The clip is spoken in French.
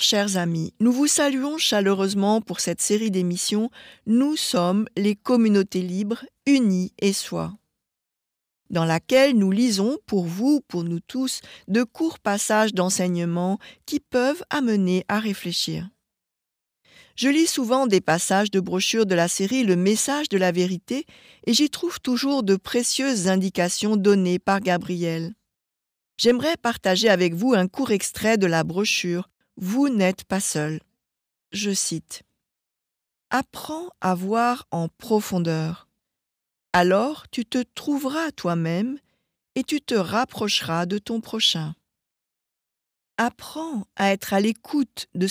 chers amis, nous vous saluons chaleureusement pour cette série d'émissions « Nous sommes les communautés libres, unies et soi », dans laquelle nous lisons pour vous, pour nous tous, de courts passages d'enseignement qui peuvent amener à réfléchir. Je lis souvent des passages de brochures de la série « Le message de la vérité » et j'y trouve toujours de précieuses indications données par Gabriel. J'aimerais partager avec vous un court extrait de la brochure « Vous n'êtes pas seul ». Je cite « Apprends à voir en profondeur. Alors tu te trouveras toi-même et tu te rapprocheras de ton prochain. Apprends à être à l'écoute de